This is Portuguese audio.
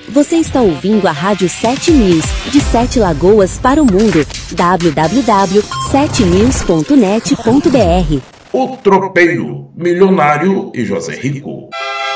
Você está ouvindo a Rádio 7 News, de 7 Lagoas para o mundo. www.7news.net.br. O Tropeiro, Milionário e José Rico.